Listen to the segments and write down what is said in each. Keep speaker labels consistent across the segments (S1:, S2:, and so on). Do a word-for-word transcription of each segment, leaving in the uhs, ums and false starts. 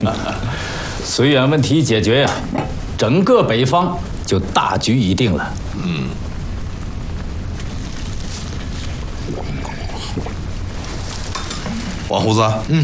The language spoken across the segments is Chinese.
S1: 绥远问题解决呀，整个北方就大局已定了。
S2: 嗯。王胡子，嗯，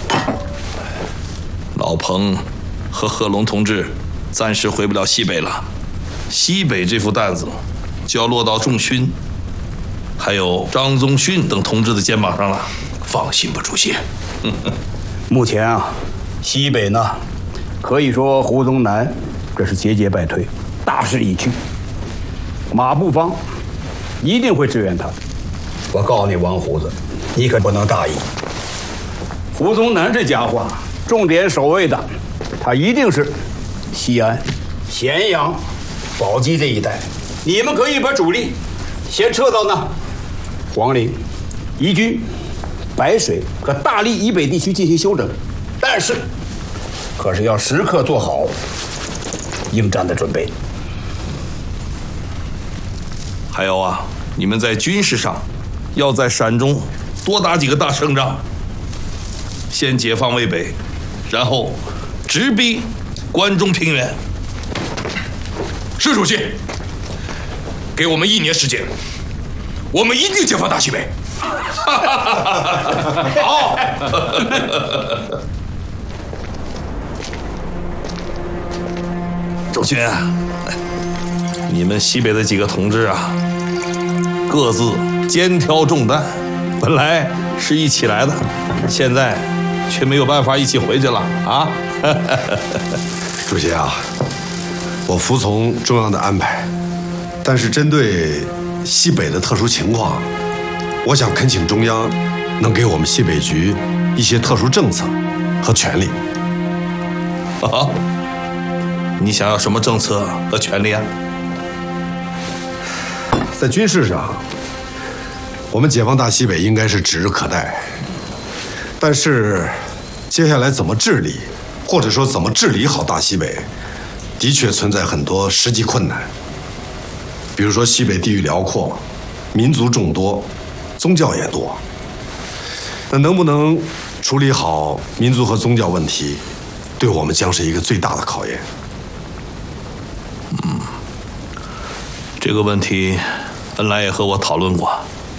S2: 老彭和贺龙同志暂时回不了西北了，西北这副担子就要落到仲勋，还有张宗逊等同志的肩膀上了。
S3: 放心吧，主席。目前啊，西北呢，可以说胡宗南这是节节败退，大势已去。马步芳一定会支援他。我告诉你，王胡子，你可不能大意。胡宗南这家伙重点守卫的，他一定是西安、咸阳、宝鸡这一带。你们可以把主力先撤到呢黄陵、宜居、白水和大荔以北地区进行休整，但是可是要时刻做好应战的准备。
S2: 还有啊，你们在军事上要在陕中多打几个大胜仗，先解放渭北，然后直逼关中平原。
S4: 是主席，给我们一年时间，我们一定解放大西北。好。
S2: 周军啊，你们西北的几个同志啊，各自肩挑重担，本来是一起来的，现在却没有办法一起回去了啊！
S5: 主席啊，我服从中央的安排，但是针对西北的特殊情况，我想恳请中央能给我们西北局一些特殊政策和权利。
S2: 啊，你想要什么政策和权利啊？
S5: 在军事上，我们解放大西北应该是指日可待，但是接下来怎么治理，或者说怎么治理好大西北，的确存在很多实际困难。比如说西北地域辽阔，民族众多，宗教也多，那能不能处理好民族和宗教问题，对我们将是一个最大的考验。
S2: 嗯，这个问题恩来也和我讨论过。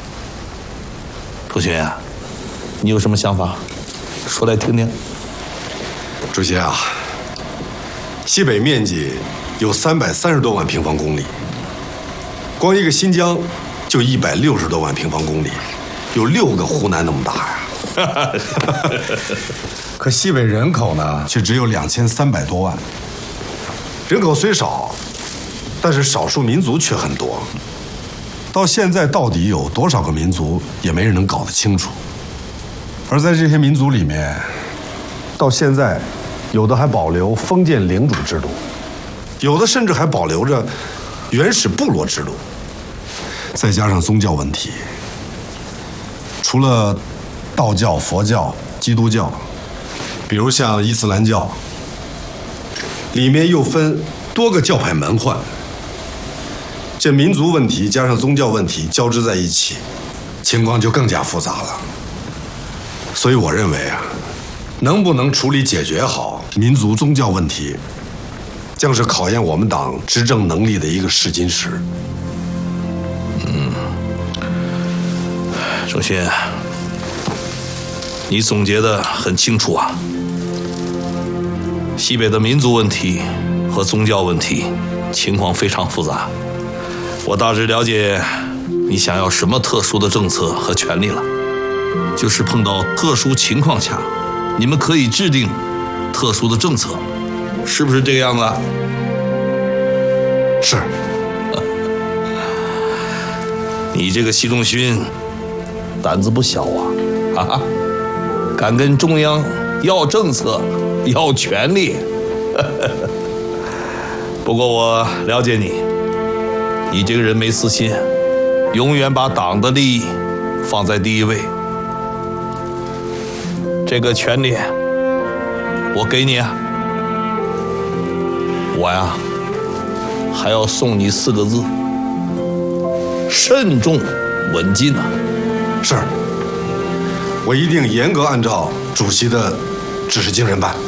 S2: 同学啊，你有什么想法？说来听听。
S5: 主席啊，西北面积有三百三十多万平方公里，光一个新疆就一百六十多万平方公里，有六个湖南那么大呀。可西北人口呢，却只有两千三百多万。人口虽少，但是少数民族却很多。到现在到底有多少个民族，也没人能搞得清楚。而在这些民族里面，到现在，有的还保留封建领主制度，有的甚至还保留着原始部落制度。再加上宗教问题，除了道教、佛教、基督教，比如像伊斯兰教，里面又分多个教派门户，这民族问题加上宗教问题交织在一起，情况就更加复杂了。所以我认为啊，能不能处理解决好民族宗教问题，将是考验我们党执政能力的一个试金石。
S2: 嗯，郑勋，你总结得很清楚啊。西北的民族问题和宗教问题情况非常复杂，我大致了解你想要什么特殊的政策和权利了。就是碰到特殊情况下，你们可以制定特殊的政策，是不是这个样子？
S5: 是。
S2: 你这个习仲勋胆子不小啊，啊，敢跟中央要政策、要权利。不过我了解你，你这个人没私心，永远把党的利益放在第一位。这个权利我给你啊，我呀还要送你四个字：慎重稳进啊。
S5: 是，我一定严格按照主席的指示精神办。